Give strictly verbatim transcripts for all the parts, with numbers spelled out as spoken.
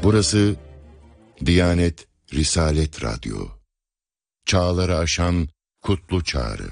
Burası Diyanet Risalet Radyo. Çağları aşan kutlu çağrı.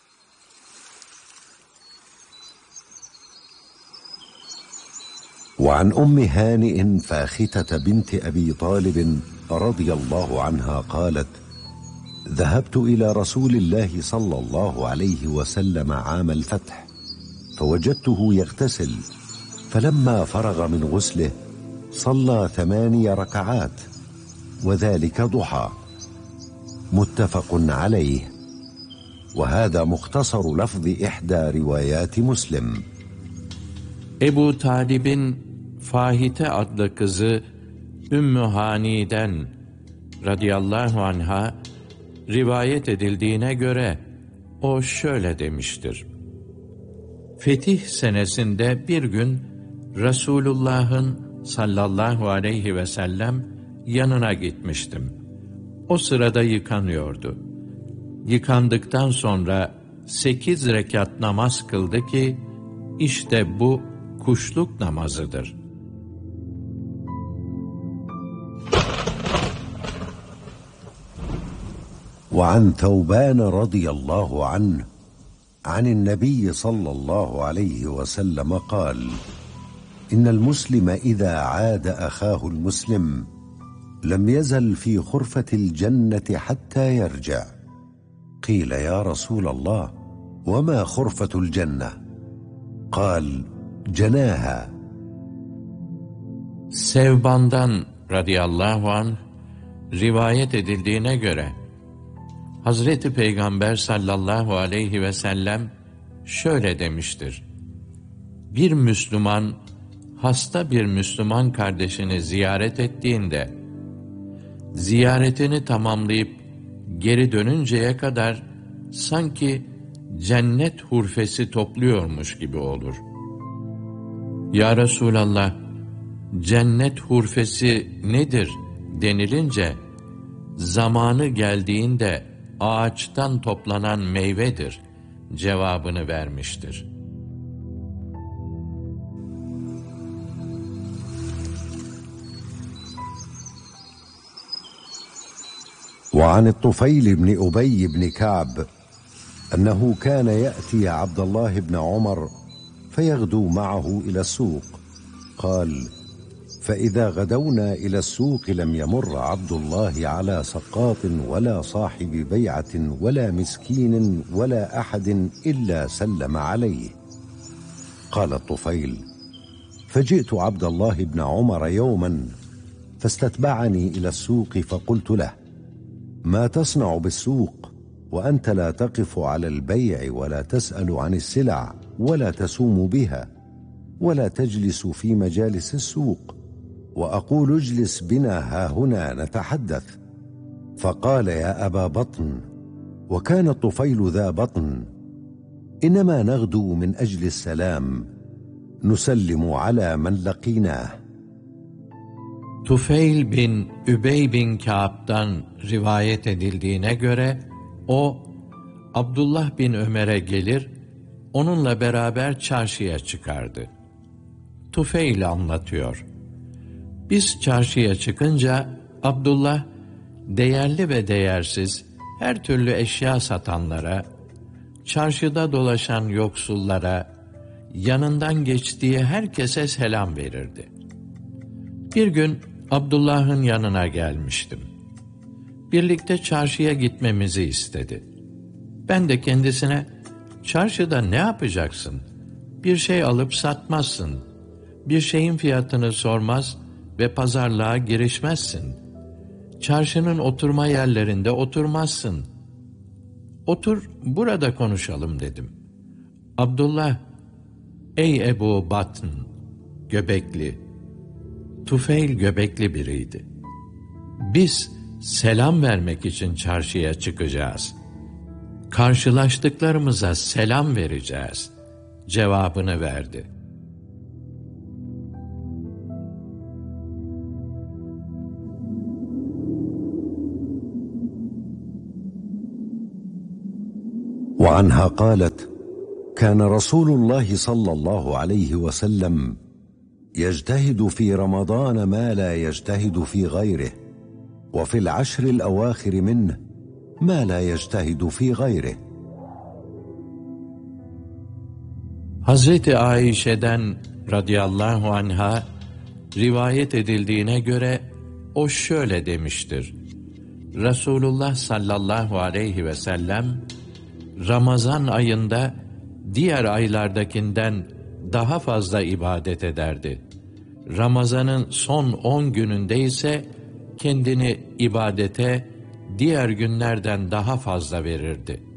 وعن أم هانئ فاختة بنت أبي طالب رضي الله عنها قالت: ذهبت إلى رسول الله صلى الله عليه وسلم عام الفتح فوجدته يغتسل، فلما فرغ من غسله صلى ثماني ركعات وذلك ضحى. متفق عليه، وهذا مختصر لفظ إحدى روايات مسلم. Ebu Talib'in Fahite adlı kızı Ümmü Hani'den radıyallahu anha rivayet edildiğine göre o şöyle demiştir: Fetih senesinde bir gün Resulullah'ın sallallahu aleyhi ve sellem yanına gitmiştim. O sırada yıkanıyordu. Yıkandıktan sonra sekiz rekat namaz kıldı ki işte bu kuşluk namazıdır. وعن ثوبان رضي الله عنه عن النبي صلى الله عليه وسلم قال: إن المسلم إذا عاد أخاه المسلم لم يزل في خرفة الجنة حتى يرجع. قيل: يا رسول الله وما خرفة الجنة؟ قال: جناها. Sevban'dan radıyallahu anh rivayet edildiğine göre Hazreti Peygamber sallallahu aleyhi ve sellem şöyle demiştir: Bir Müslüman hasta bir Müslüman kardeşini ziyaret ettiğinde ziyaretini tamamlayıp geri dönünceye kadar sanki cennet hurfesi topluyormuş gibi olur. Ya Resulallah, cennet hurfesi nedir denilince, zamanı geldiğinde ağaçtan toplanan meyvedir cevabını vermiştir. وعن الطفيل بن أبي بن كعب أنه كان يأتي عبد الله بن عمر فيغدو معه إلى السوق. قال: فإذا غدونا إلى السوق لم يمر عبد الله على سقاط ولا صاحب بيعة ولا مسكين ولا أحد إلا سلم عليه. قال الطفيل: فجئت عبد الله بن عمر يوما فاستتبعني إلى السوق فقلت له: ما تصنع بالسوق وأنت لا تقف على البيع ولا تسأل عن السلع ولا تسوم بها ولا تجلس في مجالس السوق، وأقول اجلس بنا هاهنا نتحدث؟ فقال: يا أبا بطن، وكان الطفيل ذا بطن، إنما نغدو من أجل السلام نسلم على من لقيناه. Tufeyl bin Übey bin Kâb'dan rivayet edildiğine göre o Abdullah bin Ömer'e gelir, onunla beraber çarşıya çıkardı. Tufeyl anlatıyor: Biz çarşıya çıkınca Abdullah değerli ve değersiz her türlü eşya satanlara, çarşıda dolaşan yoksullara, yanından geçtiği herkese selam verirdi. Bir gün Abdullah'ın yanına gelmiştim. Birlikte çarşıya gitmemizi istedi. Ben de kendisine, çarşıda ne yapacaksın? Bir şey alıp satmazsın. Bir şeyin fiyatını sormaz ve pazarlığa girişmezsin. Çarşının oturma yerlerinde oturmazsın. Otur, burada konuşalım dedim. Abdullah, ey Ebu Batn, göbekli, Tufeyl göbekli biriydi. Biz selam vermek için çarşıya çıkacağız. Karşılaştıklarımıza selam vereceğiz cevabını verdi. وعنها قالت: كان رسول الله صلى الله عليه وسلم يجتهد في رمضان ما لا يجتهد في غيره، وفي العشر الأواخر منه ما لا يجتهد في غيره. Hazreti Ayşe'den radıyallahu anha rivayet edildiğine göre o şöyle demiştir: Resulullah sallallahu aleyhi ve sellem Ramazan ayında diğer aylardakinden daha fazla ibadet ederdi. Ramazanın son on gününde ise kendini ibadete diğer günlerden daha fazla verirdi.